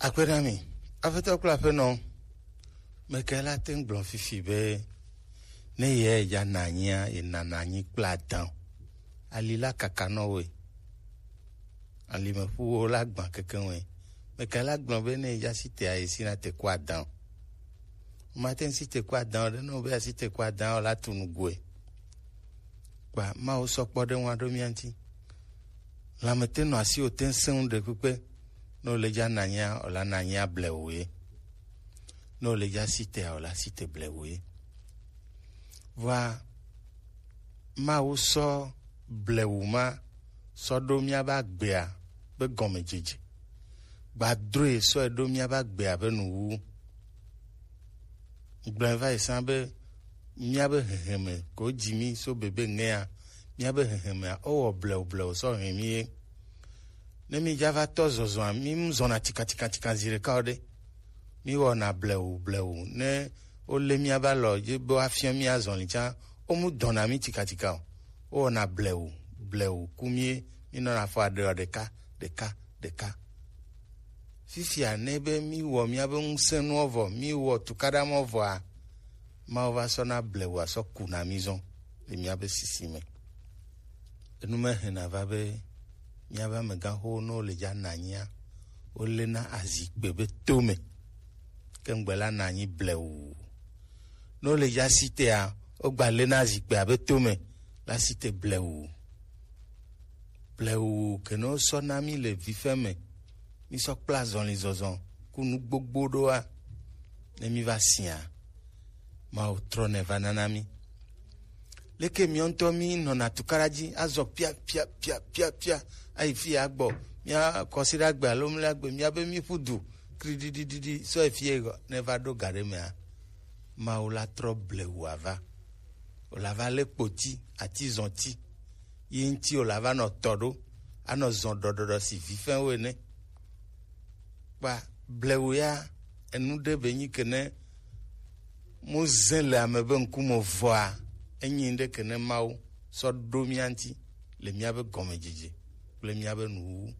Akwenami, afeto kula feno, mekela ten blon fifi be, ne ye ya nanya e nananyi kula dan. Alila kakano we. Ali me fu la gban keken we. Mekela glon be ne ya site a esina te kwa dan. Maten site kwa dan, de no be site kwa dan la tunu gwe. Kwa ma o sokpo de wan do mianti. La meten no asi o ten sen de kupe. No le ja nanya o la nanya blewe. No le ja site o la site blewe. Va ma o so blewuma so do mia ba gbea be gome jeje. Ba dre so do mia ba gbea be nu wu. Gben va isambe mia be heheme ko jimi so bebe ngea mia be heheme o blew so hemie. Nemi java tozozo mi mzona tika zire kaode mi wona blew ne o le mi abalo je bo afian mi azonlicha o mu dona mi tika o na blew kumie mi no na fa deka fifia nebe mi wo mi abe nsenu ovo mi wo tukada mo vo a ma ova so na blew aso kuna mizon le mi abe sisime enu me hena va be Nyaba mega ho no le ja nanya o le na azikbe be tome kengbela nanyi blew no le ja site a o gba le na azikbe abe tome la site blew ke no so na mi le vifeme mi so place on les ozon kunu gbogbo do a ne mi va sia ma o trone vananami leke mi onto mi no na tukaraji azo pia ai fi agbo mia consider gba lo mi agbe mi abe mi fudu kridididi so efiego never do gare me ma o la trouble wava o la va le poti ati zonti yinti o la va no todo ano zon dodo si vifen we ne pa blewu ya enu de benyi kene mo zele amebe nkumo voa enyinde kene mawo so do mianti le miabe gome jeje le miabe nu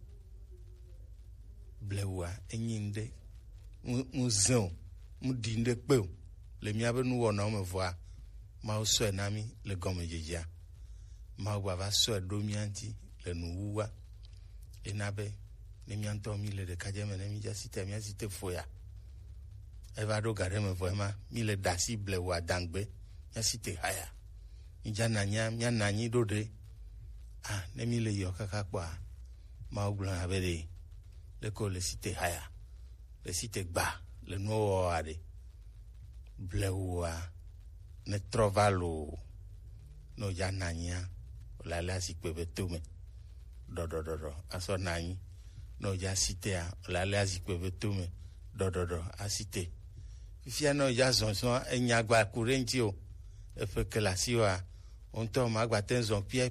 blewa enyinde muzon mudinde pe le miabe nu wona me voa ma so enami le gome jeje ma wa va so do mianti le nu wa enabe ne mianto mi le de kajeme ne mi jasite mi asite foya eva do gare me voema mi le dasi blewa dangbe yasite haya njananya nya nanyi dode ne mi le yo kaka kwa ma oglan abere le ko le site haya le site gba le no ade blewa ne trovalo no jananya la la sikpe betume do aso nanyi no ja site a la la sikpe betume do asite fifia no ja sonson enya gba kurenti o e fe klasi wa on to ma gba tenzon pie